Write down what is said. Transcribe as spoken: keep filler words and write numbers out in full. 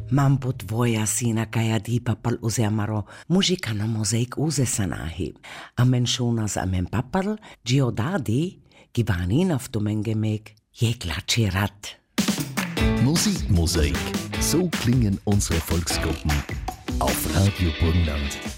Mam podvoja sina kaja di papal usemaro muzika na mozaik uzesanahi. Amen shonas amen papal giodadi givanin auf dumengemek jeklachirat. Musikmosaik. So klingen unsere Volksgruppen auf Radio Burgenland.